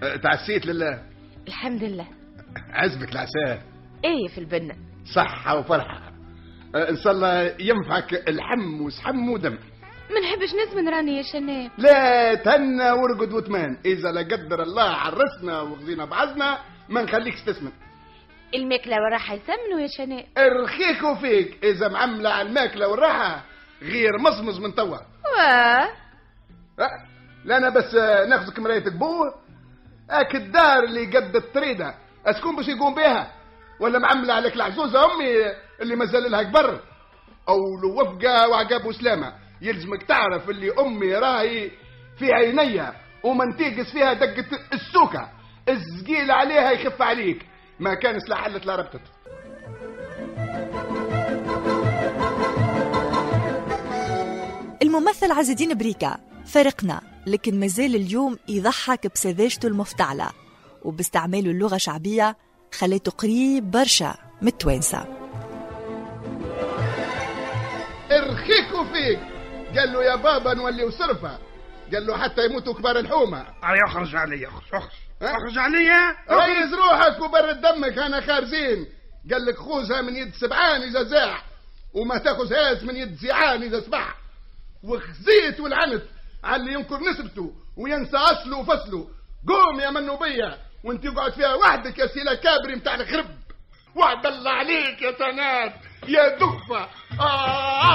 تعسيت لله الحمد لله. عزبك العساه. ايه في البنة صحة وفرحة. ان شاء الله ينفعك الحم وسحم ودم. ما نحبش نزمن راني يا شناب. لا تهنى ورقد وتمان، اذا لا قدر الله عرسنا وغزينا بعضنا ما نخليكش تسمن. الماكلة والراحة يسمنوا يا شناب. ارخيك وفيك اذا معملة على الماكلة والراحة غير مصمص من توا. لا انا بس ناخذك مرايتك بوه. اك الدار اللي قد الطريده اسكون باش يقوم بها، ولا معملة عليك العزوزة امي اللي مازال لها كبر. او لو وفقه وعقاب وسلامه يلزمك تعرف اللي امي راهي في عينيها وما نتيقس فيها دقه السوكه، الزقيل عليها يخف عليك، ما كان لا حلت لا ربطت. الممثل عز الدين بريكا فرقنا، لكن مازال اليوم يضحك بسذاجته المفتعلة وباستعمال اللغة شعبية خليته قريب برشا من التوانسة. ارخيك وفيك قال له يا بابا نولي وصرفة، قال له حتى يموتوا كبار الحومة. يخرج علي اخرج علي ريز روحك وبرد دمك، انا خارزين. قال لك خوزها من يد سبعان اذا زاح، وما تاخذهاش من يد زيعان اذا سبح. وخزيت والعنت على اللي ينكر نسبته وينسى اصله وفصله. قوم يا منوبيه وانت يقعد فيها وحدك يا سيلا كابري متاع الخرب. وعد الله عليك يا سنات يا دفه.